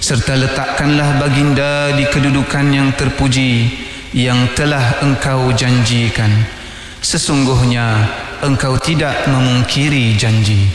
serta letakkanlah baginda di kedudukan yang terpuji yang telah engkau janjikan. Sesungguhnya engkau tidak memungkiri janji.